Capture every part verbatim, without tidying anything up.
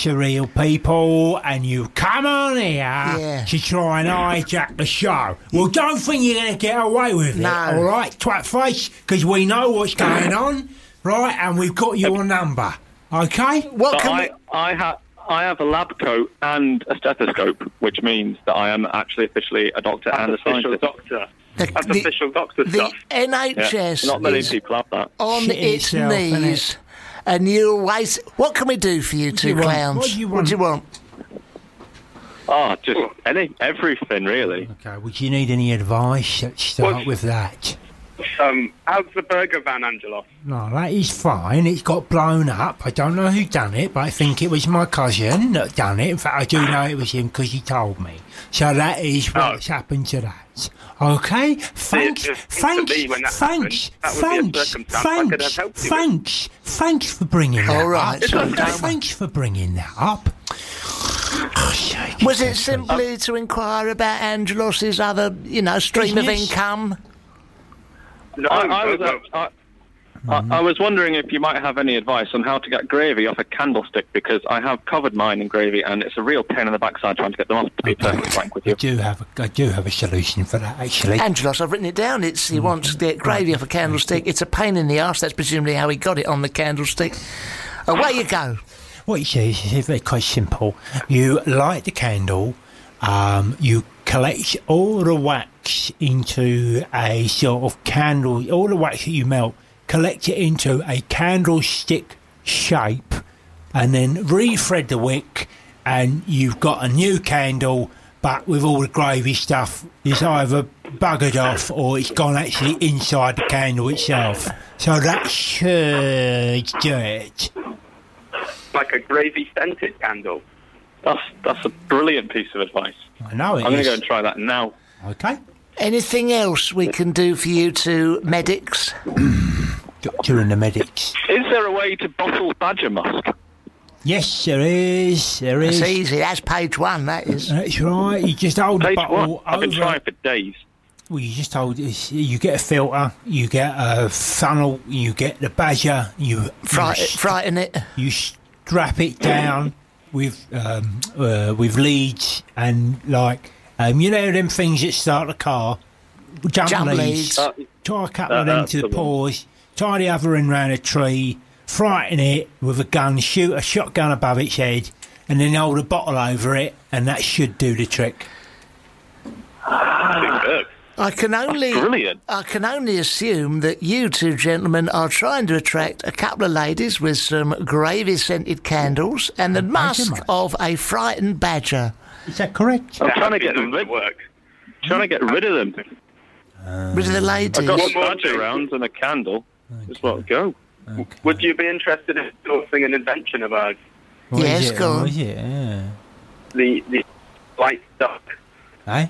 surreal people, and you come on here Yeah. to try and hijack the show. Well, don't think you're going to get away with No. it, all right, twat face, because we know what's going on, right, and we've got your number, okay? What But can I, we... I, ha- I have a lab coat and a stethoscope, which means that I am actually officially a doctor That's and a official scientist. doctor. The, That's the- official doctor the stuff. N H Yeah. S Not many is people have that. on Shit its itself, innit? knees, and you always... What can we do for you do two you want? clowns? What do you What do you want? Oh, just any, everything, really. Okay, would you need any advice? Let's start What's- with that. Um, how's the burger van, Angelo? No, that is fine. It's got blown up. I don't know who done it, but I think it was my cousin that done it. In fact, I do know it was him because he told me. So that is what's happened to that. Okay? Thanks, it seems to thanks, be when that thanks, happened, that would be a thanks, circumstance I could have thanks, helped you with. thanks, thanks for bringing that All right, up. so don't- Thanks for bringing that up. Oh, shake Was it yourself, simply to inquire about Angelos's other, you know, stream of Business? income? No, I, I, no, was, no. uh, I, I, I was wondering if you might have any advice on how to get gravy off a candlestick, because I have covered mine in gravy, and it's a real pain in the backside trying to get them off, to be perfectly frank with I you. do have a, I do have a solution for that, actually. Angelos, I've written it down. It's he wants to get gravy off a candlestick. It's a pain in the arse. That's presumably how he got it on the candlestick. Away you go. What it says is very quite simple. You light the candle, um, you collect all the wax into a sort of candle, all the wax that you melt, collect it into a candlestick shape, and then rethread the wick, and you've got a new candle, but with all the gravy stuff, it's either buggered off or it's gone actually inside the candle itself. So that should do it. Like a gravy scented candle. That's, that's a brilliant piece of advice. I know it I'm going to is. go and try that now. Okay. Anything else we can do for you two medics? During the medics. Is there a way to bottle badger musk? Yes, there is. There It's is. easy. That's page one, that is. That's right. You just hold the Page bottle one. I've been over. trying for days. Well, you just hold. it's- You get a filter. You get a funnel. You get the badger. You Fright, you, frighten it. you strap it down with um, uh, with leads and like um, you know them things that start the car. Jump, Jump leads. leads. Uh, Tie a couple Uh, of them that's to the the one. paws, tie the other end round a tree, frighten it with a gun, shoot a shotgun above its head, and then hold a bottle over it, and that should do the trick. Superb. I can only brilliant. I can only assume that you two gentlemen are trying to attract a couple of ladies with some gravy scented candles and the musk musk. of a frightened badger. Is that correct? I'm That trying to would be get doing rid, some work. trying to get rid of them. Rid of the ladies. I've got One some more badger thing. rounds and a candle. Just let it go. Would you be interested in sourcing an invention of ours? What is Yes, it? go on. What is it? Yeah. The the light duck. Eh?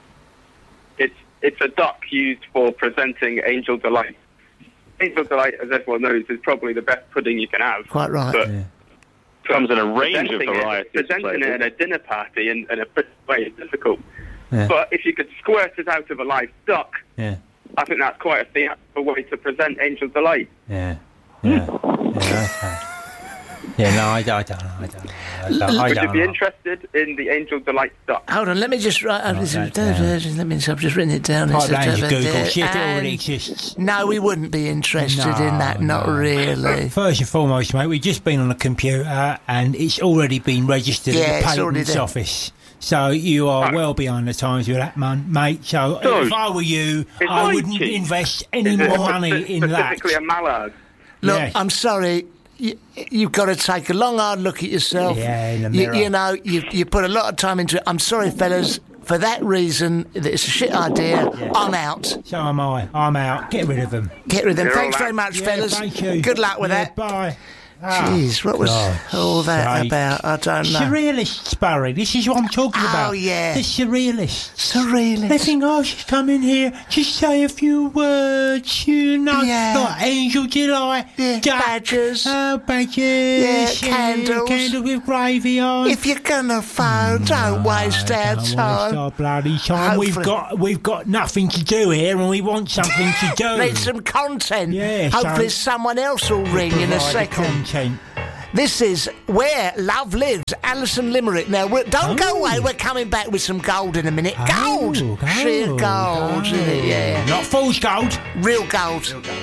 It's it's a duck used for presenting Angel Delight. Angel Delight, as everyone knows, is probably the best pudding you can have. Quite right. But Yeah. Comes in a range of presenting it, varieties. of presenting it flavours. at a dinner party in, in a pretty way is difficult. Yeah. But if you could squirt it out of a live duck, Yeah. I think that's quite a theatrical way to present Angel Delight. Yeah. Yeah. Yeah. Okay. Yeah. No, I, don't- I don't know. I don't know. I don't, I Would you don't be know. interested in the Angel Delight duck? Hold on, let me just write. Write that down. Let me. I've just written it down. Type It's that into a- Google. See if it and- already exists. No, we wouldn't be interested in No, that. Not no. really. First and foremost, mate, we've just been on a computer and it's already been registered Yeah, at it's the already Patents there. Office. So you are Right. well behind the times with that, man, mate. So Dude, if I were you, it's I like wouldn't cheese. invest any Is it more money in that. specifically a mallard? Look, Yes. I'm sorry. You, you've got to take a long, hard look at yourself. Yeah, in the You, mirror. you know, you you put a lot of time into it. I'm sorry, fellas. For that reason, that it's a shit idea. I'm out. So am I. I'm out. Get rid of them. Get rid of them. You're Thanks all very out. much, Yeah, fellas. thank you. Good luck with Yeah, that. Bye. Ah, Jeez, what was God's all that sake. about? I don't know. Surrealists, Barry. This is what I'm talking Oh, about. yeah. The surrealists. They Surrealist. think I should come in here, just say a few words, you know, Yeah. like Angel Delight, Yeah, duck, badgers. oh, badgers, Yeah, candles. candle with gravy on. If you're gonna phone, don't waste No, our don't waste time. our bloody time. We've Hopefully- got we've got nothing to do here, and we want something to do. Need some content. Yeah, Hopefully, so- someone else will ring in a Provide the second. content. This is Where Love Lives, Alison Limerick. Now, we're, don't Oh. go away. We're coming back with some gold in a minute. Oh, Gold! gold, Sheer gold, gold. isn't it? Yeah. Not fool's gold. Real gold.